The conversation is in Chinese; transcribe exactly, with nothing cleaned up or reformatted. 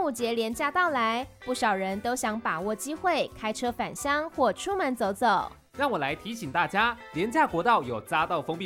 五节连假到来，不少人都想把握机会开车返乡或出门走走。 让我来提醒大家，连假国道有匝道封闭